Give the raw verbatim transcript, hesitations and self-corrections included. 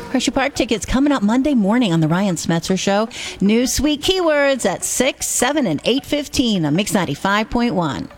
Hershey Park tickets coming up Monday morning on the Ryan Smetzer Show. New sweet keywords at six, seven, and eight fifteen on Mix ninety-five point one.